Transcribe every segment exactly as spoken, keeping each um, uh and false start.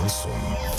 Шансон.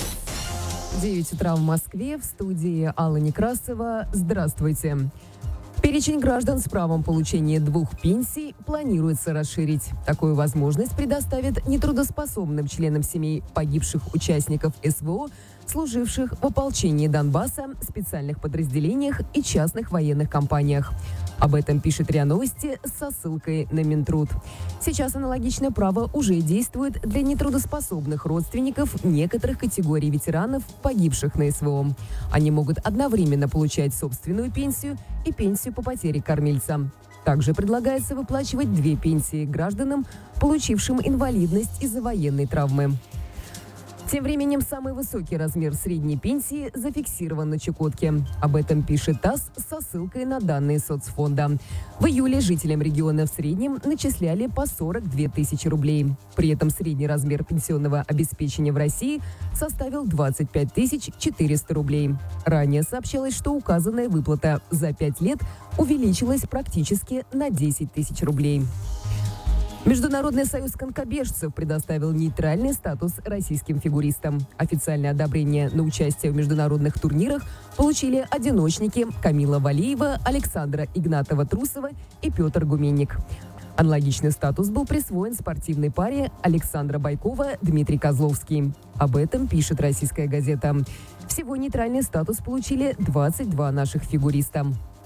девять утра в Москве, в студии Алла Некрасова. Здравствуйте. Перечень граждан с правом получения двух пенсий планируется расширить. Такую возможность предоставит нетрудоспособным членам семей погибших участников СВО, служивших в ополчении Донбасса, специальных подразделениях и частных военных компаниях. Об этом пишет РИА Новости со ссылкой на Минтруд. Сейчас аналогичное право уже действует для нетрудоспособных родственников некоторых категорий ветеранов, погибших на СВО. Они могут одновременно получать собственную пенсию и пенсию по потере кормильца. Также предлагается выплачивать две пенсии гражданам, получившим инвалидность из-за военной травмы. Тем временем самый высокий размер средней пенсии зафиксирован на Чукотке. Об этом пишет ТАСС со ссылкой на данные соцфонда. В июле жителям региона в среднем начисляли по сорок две тысячи рублей. При этом средний размер пенсионного обеспечения в России составил двадцать пять тысяч четыреста рублей. Ранее сообщалось, что указанная выплата за пять лет увеличилась практически на десять тысяч рублей. Международный союз конькобежцев предоставил нейтральный статус российским фигуристам. Официальное одобрение на участие в международных турнирах получили одиночники Камила Валиева, Александра Игнатова-Трусова и Петр Гуменник. Аналогичный статус был присвоен спортивной паре Александра Байкова, Дмитрий Козловский. Об этом пишет «Российская газета». Всего нейтральный статус получили двадцать два наших фигуриста.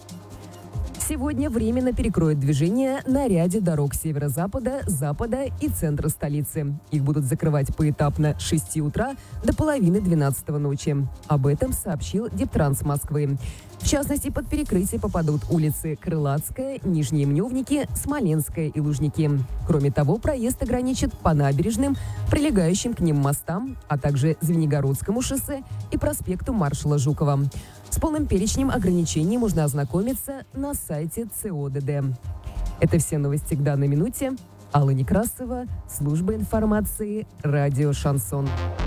Сегодня временно перекроют движение на ряде дорог северо-запада, запада и центра столицы. Их будут закрывать поэтапно с шести утра до половины двенадцатого ночи. Об этом сообщил Дептранс Москвы. В частности, под перекрытие попадут улицы Крылатская, Нижние Мневники, Смоленская и Лужники. Кроме того, проезд ограничат по набережным, прилегающим к ним мостам, а также Звенигородскому шоссе и проспекту маршала Жукова. С полным перечнем ограничений можно ознакомиться на сайте ЦОДД. Это все новости к данной минуте. Алла Некрасова, служба информации, радио «Шансон».